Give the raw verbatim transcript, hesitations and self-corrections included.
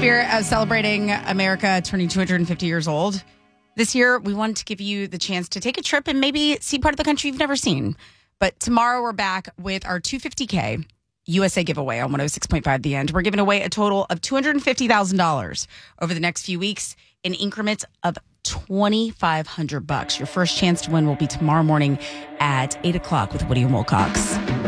spirit of celebrating America turning two hundred fifty years old, this year we wanted to give you the chance to take a trip and maybe see part of the country you've never seen. But tomorrow we're back with our two hundred fifty K U S A giveaway on one oh six point five The End. We're giving away a total of two hundred fifty thousand dollars over the next few weeks in increments of twenty-five hundred bucks. Your first chance to win will be tomorrow morning at eight o'clock with Woody and Wilcox.